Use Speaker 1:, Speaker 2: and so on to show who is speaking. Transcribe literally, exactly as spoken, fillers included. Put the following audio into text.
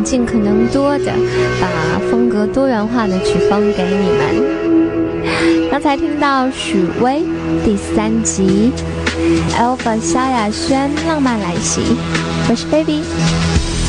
Speaker 1: 尽可能多的把风格多元化的曲风给你们。刚才听到许巍第三集 Alpha 萧亚轩浪漫来袭，我是 Baby。